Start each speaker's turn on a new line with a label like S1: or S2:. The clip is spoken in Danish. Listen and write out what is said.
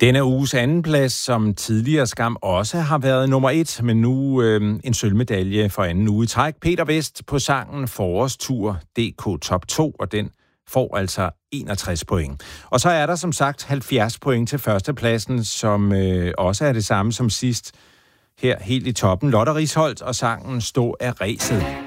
S1: Denne uges andenplads, som tidligere skam også har været nummer 1, men nu en sølvmedalje for anden uge i træk. Peter Vest på sangen Forårstur DK Top 2, og den får altså 61 point. Og så er der som sagt 70 point til førstepladsen, som også er det samme som sidst. Her helt i toppen, Lotte Risholdt og sangen Stå af ræset.